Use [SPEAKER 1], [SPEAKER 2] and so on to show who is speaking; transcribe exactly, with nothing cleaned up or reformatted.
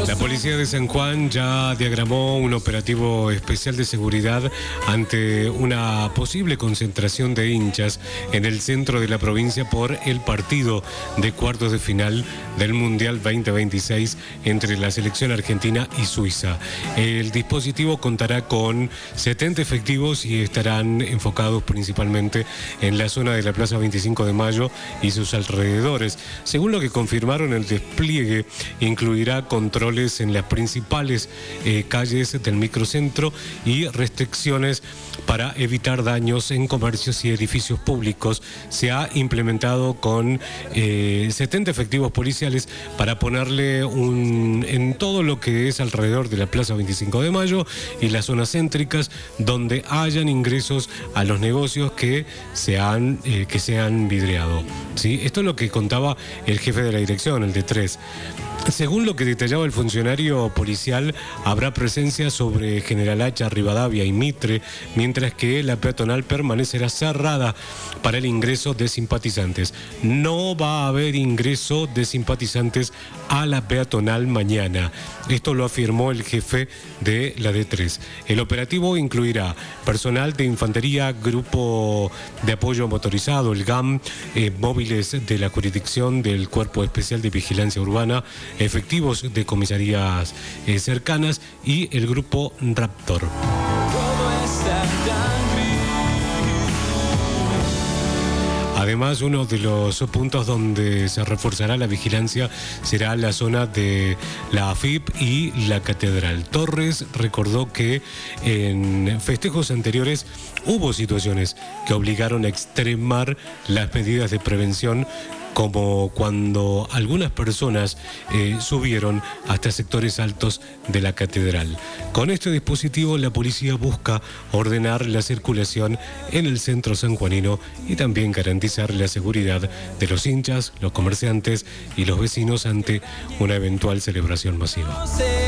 [SPEAKER 1] La policía de San Juan ya diagramó un operativo especial de seguridad ante una posible concentración de hinchas en el centro de la provincia por el partido de cuartos de final del Mundial veinte veintiséis entre la selección argentina y Suiza. El dispositivo contará con setenta efectivos y estarán enfocados principalmente en la zona de la Plaza veinticinco de Mayo y sus alrededores. Según lo que confirmaron, el despliegue incluirá controles en las principales eh, calles del microcentro y restricciones para evitar daños en comercios y edificios públicos. Se ha implementado con eh, setenta efectivos policiales para ponerle un en todo lo que es alrededor de la Plaza veinticinco de Mayo y las zonas céntricas donde hayan ingresos a los negocios que se han, eh, que se han vidriado. ¿Sí? Esto es lo que contaba el jefe de la dirección, el de tres. Según lo que detallaba el funcionario policial, habrá presencia sobre General Hacha, Rivadavia y Mitre, mientras que la peatonal permanecerá cerrada para el ingreso de simpatizantes. No va a haber ingreso de simpatizantes a la peatonal mañana. Esto lo afirmó el jefe de la D tres. El operativo incluirá personal de infantería, grupo de apoyo motorizado, el G A M, eh, móviles de la jurisdicción del Cuerpo Especial de Vigilancia Urbana, efectivos de comisarías eh, cercanas y el grupo Raptor. Además, uno de los puntos donde se reforzará la vigilancia será la zona de la A F I P y la Catedral. Torres recordó que en festejos anteriores hubo situaciones que obligaron a extremar las medidas de prevención, como cuando algunas personas eh, subieron hasta sectores altos de la catedral. Con este dispositivo, la policía busca ordenar la circulación en el centro sanjuanino y también garantizar la seguridad de los hinchas, los comerciantes y los vecinos ante una eventual celebración masiva.